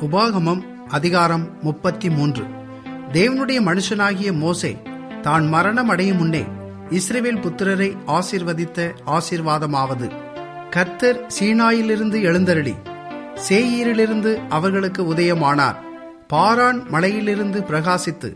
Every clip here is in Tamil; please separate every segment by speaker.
Speaker 1: உபாகமம் அதிகாரம் 33. தேவனுடைய மனுஷனாகிய மோசே தான் மரணம் அடையும் முன்னே இஸ்ரவேல் புத்திரரை ஆசீர்வதித்த ஆசீர்வாதமாவது: கர்த்தர் சீனாயிலிருந்து எழுந்தருளி சேயீரிலிருந்து அவர்களுக்கு உதயமானார். பாரான் மலையிலிருந்து பிரகாசித்து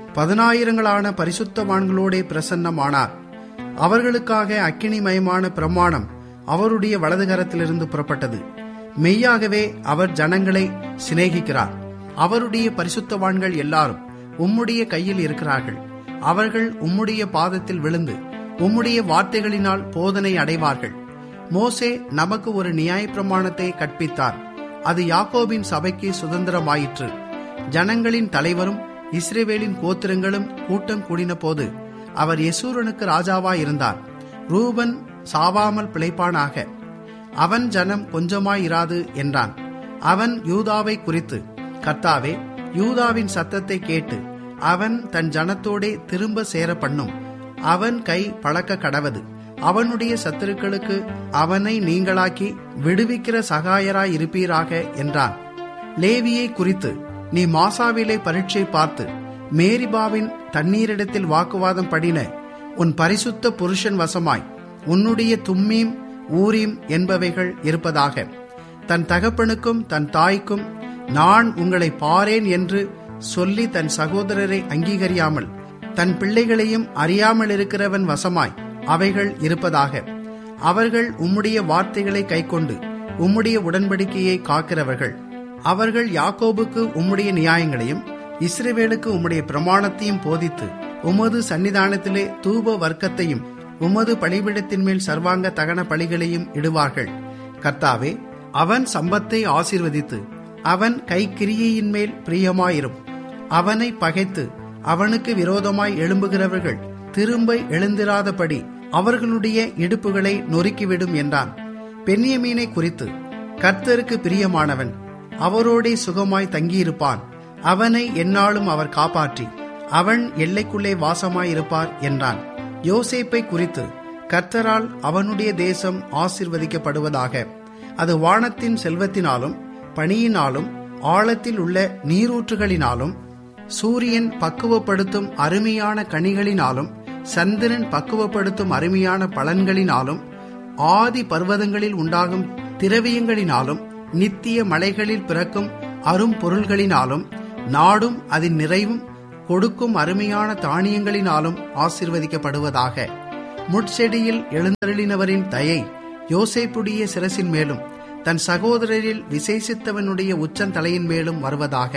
Speaker 1: 10,000 பரிசுத்தவான்களோடே பிரசன்னமானார். அவர்களுக்காக அக்கினிமயமான பிரமாணம் அவருடைய வலதுகரத்திலிருந்து புறப்பட்டது. மெய்யாகவே அவர் ஜனங்களை சிநேகிக்கிறார். அவருடைய பரிசுத்தவான்கள் எல்லாரும் உம்முடைய கையில் இருக்கிறார்கள். அவர்கள் உம்முடைய பாதத்தில் விழுந்து உம்முடைய வார்த்தைகளினால் போதனை அடைவார்கள். மோசே நமக்கு ஒரு நியாயப்பிரமாணத்தை கற்பித்தார். அது யாக்கோபின் சபைக்கு சுதந்திரமாயிற்று. ஜனங்களின் தலைவரும் இஸ்ரவேலின் கோத்திரங்களும் கூட்டம் கூடின போது அவர் யெசூரனுக்கு ராஜாவாயிருந்தார். ரூபன் சாவாமல் பிழைப்பானாக, அவன் ஜனம் கொஞ்சமாயிராது என்றான். அவன் யூதாவை குறித்து, கர்த்தாவே, யூதாவின் சத்தத்தை கேட்டு அவன் தன் ஜனத்தோடே திரும்ப சேர பண்ணும். அவன் கை பழக்க கடவது. அவனுடைய சத்துருக்களுக்கு அவனை நீங்களாக்கி விடுவிக்கிற சகாயராயிருப்பீராக என்றான். லேவியை குறித்து, நீ மாசாவிலே பரீட்சை பார்த்து மேரிபாவின் தண்ணீரிடத்தில் வாக்குவாதம் படின உன் பரிசுத்த புருஷன் வசமாய் உன்னுடைய தும்மீம் ஊரீம் என்பவைகள் இருப்பதாக. தன் தகப்பனுக்கும் தன் தாய்க்கும் நான் உங்களை பாரேன் என்று சொல்லி தன் சகோதரரை அங்கீகரியாமல் தன் பிள்ளைகளையும் அறியாமல் இருக்கிறவன் வசமாய் அவைகள் இருப்பதாக. அவர்கள் உம்முடைய வார்த்தைகளை கைக்கொண்டு உம்முடைய உடன்படிக்கையை காக்கிறவர்கள். அவர்கள் யாக்கோபுக்கு உம்முடைய நியாயங்களையும் இஸ்ரவேலுக்கு உம்முடைய பிரமாணத்தையும் போதித்து உமது சன்னிதானத்திலே தூப வர்க்கத்தையும் உமது பலிபீடத்தின் மேல் சர்வாங்க தகன பலிகளையும் இடுவார்கள். கர்த்தாவே, அவன் சம்பத்தை ஆசீர்வதித்து அவன் கைக்கிரியையின் மேல் பிரியமாயிரும். அவனை பகைத்து அவனுக்கு விரோதமாய் எழும்புகிறவர்கள் திரும்ப எழுந்திராதபடி அவர்களுடைய இடுப்புகளை நொறுக்கிவிடும் என்றான். பென்யமீனை குறித்து, கர்த்தருக்கு பிரியமானவன் அவரோடே சுகமாய் தங்கியிருப்பான். அவனை எந்நாளும் அவர் காப்பாற்றி அவன் எல்லைக்குள்ளே வாசமாயிருப்பார் என்றான். யோசேப்பை குறித்து, கர்த்தரால் அவனுடைய தேசம் ஆசீர்வதிக்கப்படுவதாக. அது வானத்தின் செல்வத்தினாலும் பனியினாலும் ஆழத்தில் உள்ள நீரூற்றுகளினாலும் சூரியன் பக்குவப்படுத்தும் அருமையான கனிகளினாலும் சந்திரன் பக்குவப்படுத்தும் அருமையான பலன்களினாலும் ஆதி பர்வதங்களில் உண்டாகும் திரவியங்களினாலும் நித்திய மலைகளில் பிறக்கும் அரும் பொருள்களினாலும் நாடும் அதன் நிறைவும் கொடுக்கும் அருமையான தானியங்களினாலும் ஆசீர்வதிக்கப்படுவதாக. முட்செடியில் எழுந்தருளினவரின் தயை யோசேப்புடைய சிரசின் மேலும் தன் சகோதரரில் விசேஷித்தவனுடைய உச்சந்தலையின் மேலும் வருவதாக.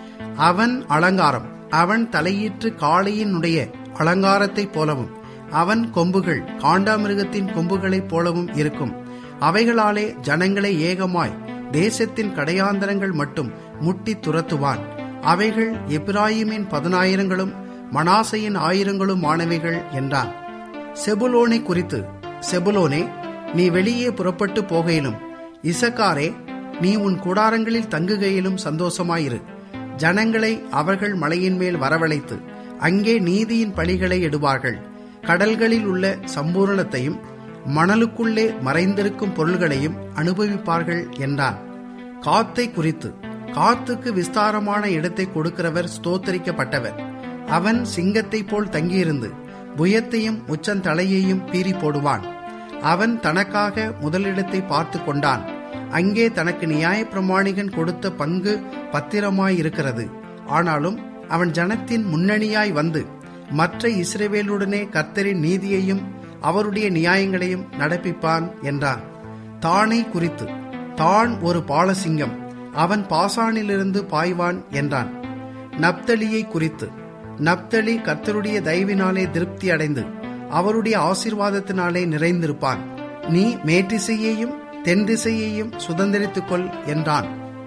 Speaker 1: அவன் அலங்காரம் அவன் தலையீற்று காளையினுடைய அலங்காரத்தைப் போலவும் அவன் கொம்புகள் காண்டாமிருகத்தின் கொம்புகளைப் போலவும் இருக்கும். அவைகளாலே ஜனங்களை ஏகமாய் தேசத்தின் கடையாந்தரங்கள் மட்டும் முட்டி துரத்துவான். அவைகள் எப்பிராயீமின் 10,000 மனாசையின் 1000 ஆனவைகள் என்றான். செபுலோனை குறித்து, செபுலோனே, நீ வெளியே புறப்பட்டு போகையிலும், இசக்காரே, நீ உன் கூடாரங்களில் தங்குகையிலும் சந்தோஷமாயிரு. ஜனங்களை அவர்கள் மலையின் மேல் வரவழைத்து அங்கே நீதியின் பலிகளை இடுவார்கள். கடல்களில் உள்ள சம்பூரணத்தையும் மணலுக்குள்ளே மறைந்திருக்கும் பொருள்களையும் அனுபவிப்பார்கள் என்றான். காத்தை குறித்து, காத்துக்கு விஸ்தாரமான இடத்தை கொடுக்கிறவர் ஸ்தோத்தரிக்கப்பட்டவர். அவன் சிங்கத்தைப் போல் தங்கியிருந்து புயத்தையும் உச்சந்தலையையும் பீறி போடுவான். அவன் தனக்காக முதலிடத்தை பார்த்து கொண்டான். அங்கே தனக்கு நியாயப்பிரமாணிகன் கொடுத்த பங்கு பத்திரமாயிருக்கிறது. ஆனாலும் அவன் ஜனத்தின் முன்னணியாய் வந்து மற்ற இஸ்ரவேலுடனே கர்த்தரின் நீதியையும் அவருடைய நியாயங்களையும் நடப்பிப்பான் என்றான். தானை குறித்து, தான் ஒரு பாலசிங்கம், அவன் பாசானிலிருந்து பாய்வான் என்றான். நப்தலியை குறித்து, நப்தலி கர்த்தருடைய தயவினாலே திருப்தி அடைந்து அவருடைய ஆசீர்வாதத்தினாலே நிறைந்திருப்பான். நீ மேற்றிசையையும் தென் திசையையும் சுதந்திரித்துக்கொள் என்றான்.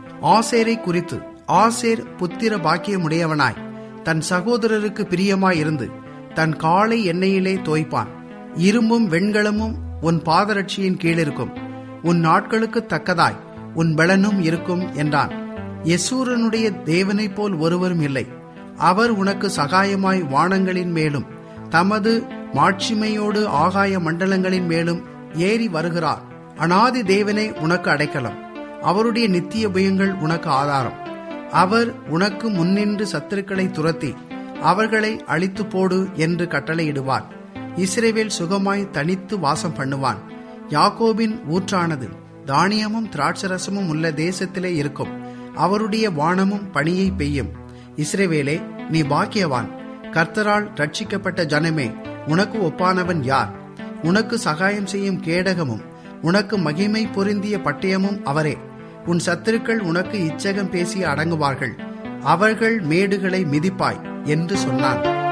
Speaker 1: ஆசேரை குறித்து, ஆசேர் புத்திர பாக்கியமுடையவனாய் தன் சகோதரருக்கு பிரியமாயிருந்து தன் காலை எண்ணெயிலே தோய்ப்பான். இரும்பும் வெண்கலமும் உன் பாதரட்சியின் கீழிருக்கும். உன் நாட்களுக்கு தக்கதாய் உன் பலனும் இருக்கும் என்றான். யெசூரனுடைய தேவனைப் போல் ஒருவரும் இல்லை. அவர் உனக்கு சகாயமாய் வானங்களின் மேலும் தமது மாட்சிமையோடு ஆகாய மண்டலங்களின் மேலும் ஏறி வருகிறார். அநாதி தேவனே உனக்கு அடைக்கலம். அவருடைய நித்திய பயங்கள் உனக்கு ஆதாரம். அவர் உனக்கு முன்னின்று சத்துருக்களை துரத்தி அவர்களை அழித்து போடு என்று கட்டளையிடுவார். இஸ்ரவேல் சுகமாய் தனித்து வாசம் பண்ணுவான். யாக்கோபின் ஊற்றானது தானியமும் திராட்சரசமும் உள்ள தேசத்திலே இருக்கும். அவருடைய வானமும் பனியை பெய்யும். இஸ்ரவேலே, நீ பாக்கியவான். கர்த்தரால் ரட்சிக்கப்பட்ட ஜனமே, உனக்கு ஒப்பானவன் யார்? உனக்கு சகாயம் செய்யும் கேடகமும் உனக்கு மகிமை பொருந்திய பட்டயமும் அவரே. உன் சத்துருக்கள் உனக்கு இச்சகம் பேசி அடங்குவார்கள். அவர்கள் மேடுகளை மிதிப்பாய் என்று சொன்னான்.